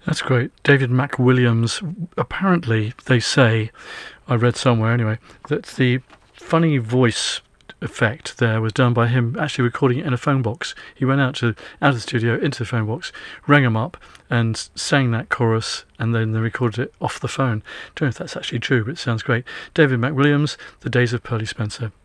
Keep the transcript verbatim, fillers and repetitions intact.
That's great. David McWilliams, apparently they say, I read somewhere anyway, that the funny voice effect there was done by him actually recording it in a phone box. He went out to out of the studio into the phone box, rang him up and sang that chorus, and then they recorded it off the phone. Don't know if that's actually true, but it sounds great. David McWilliams, The Days of Pearly Spencer.